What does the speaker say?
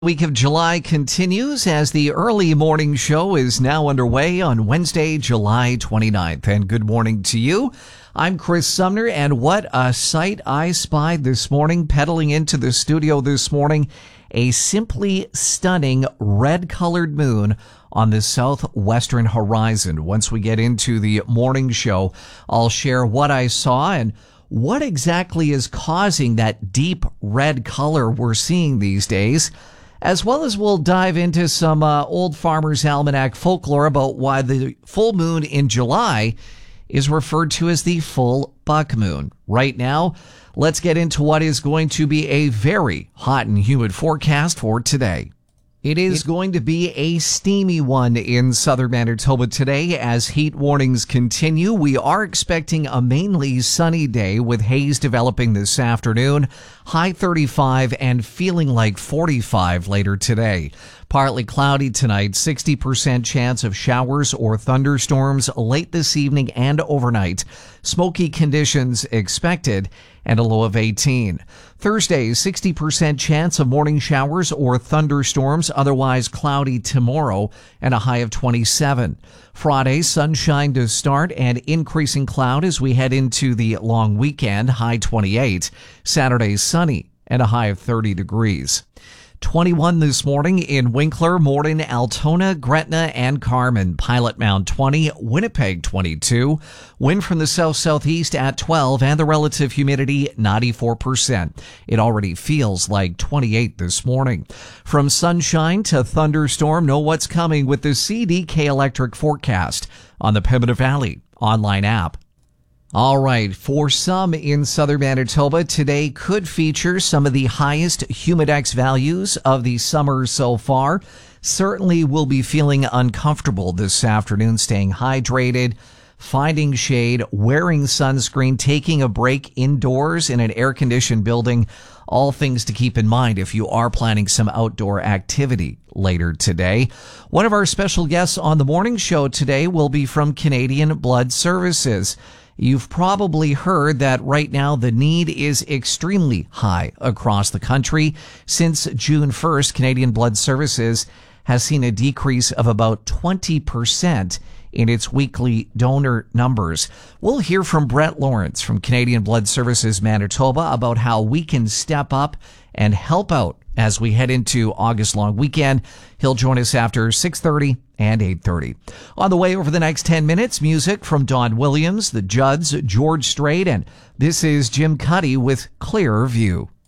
Week of July continues as the early morning show is now underway on Wednesday, July 29th. And good morning to you. I'm Chris Sumner, and what a sight I spied this morning pedaling into the studio this morning. A simply stunning red-colored moon on the southwestern horizon. Once we get into the morning show, I'll share what I saw and what exactly is causing that deep red color we're seeing these days. As well as we'll dive into some old Farmer's Almanac folklore about why the full moon in July is referred to as the full buck moon. Right now, let's get into what is going to be a very hot and humid forecast for today. It is going to be a steamy one in southern Manitoba today as heat warnings continue. We are expecting a mainly sunny day with haze developing this afternoon, high 35 and feeling like 45 later today. Partly cloudy tonight, 60% chance of showers or thunderstorms late this evening and overnight. Smoky conditions expected and a low of 18. Thursday, 60% chance of morning showers or thunderstorms, otherwise cloudy tomorrow and a high of 27. Friday, sunshine to start and increasing cloud as we head into the long weekend, high 28. Saturday, sunny and a high of 30 degrees. 21 this morning in Winkler, Morden, Altona, Gretna, and Carman. Pilot Mound 20, Winnipeg 22. Wind from the south-southeast at 12 and the relative humidity 94%. It already feels like 28 this morning. From sunshine to thunderstorm, know what's coming with the CDK Electric forecast on the Pembina Valley online app. All right, for some in southern Manitoba, today could feature some of the highest humidex values of the summer so far. Certainly will be feeling uncomfortable this afternoon, staying hydrated, finding shade, wearing sunscreen, taking a break indoors in an air-conditioned building. All things to keep in mind if you are planning some outdoor activity later today. One of our special guests on the morning show today will be from Canadian Blood Services. You've probably heard that right now the need is extremely high across the country. Since June 1st, Canadian Blood Services has seen a decrease of about 20% in its weekly donor numbers. We'll hear from Brett Lawrence from Canadian Blood Services Manitoba about how we can step up and help out as we head into August long weekend. He'll join us after 6:30 and 8:30. On the way over the next 10 minutes, music from Don Williams, the Judds, George Strait, and this is Jim Cuddy with Clearer View.